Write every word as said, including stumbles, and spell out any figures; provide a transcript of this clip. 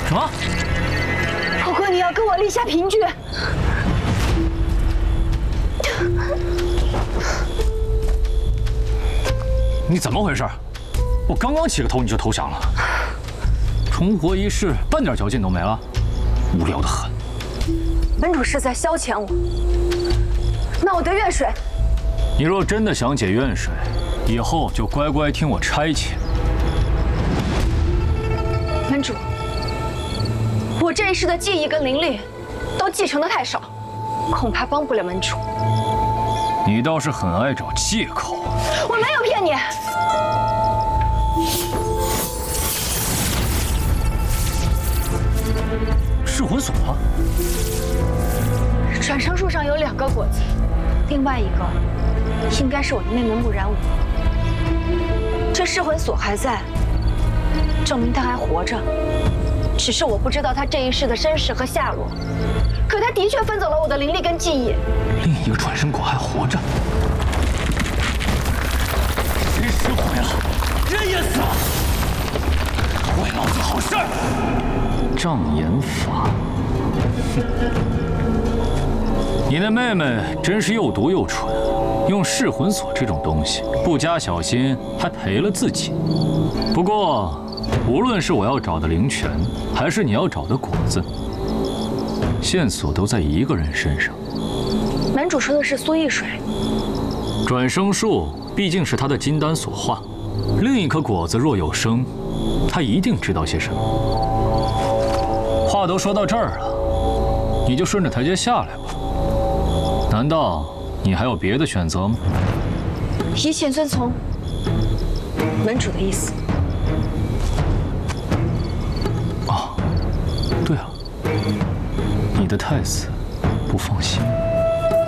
什么？ 婆婆，你要跟我立下凭据。 你怎么回事？我刚刚起个头你就投降了？重活一世，半点嚼劲都没了，无聊的很。 门主是在消遣我。那我的怨水， 你若真的想解怨水，以后就乖乖听我差遣。 门主，我这一世的记忆跟灵力都继承的太少，恐怕帮不了门主。 你倒是很爱找借口。 我没有骗你。 噬魂锁啊！ 转生树上有两个果子，另外一个应该是我的妹妹木然舞。这噬魂锁还在，证明她还活着。只是我不知道她这一世的身世和下落。可她的确分走了我的灵力跟记忆。 另一个转生果还活着，谁失魂了，人也死了。坏老子好事儿！障眼法，你那妹妹真是又毒又蠢，用噬魂锁这种东西，不加小心还赔了自己。不过，无论是我要找的灵泉，还是你要找的果子，线索都在一个人身上。 门主说的是苏易水， 转生术毕竟是他的金丹所化，另一颗果子若有生，他一定知道些什么。话都说到这儿了，你就顺着台阶下来吧。难道你还有别的选择吗？ 一切遵从门主的意思。 哦，对了，你的太子不放心。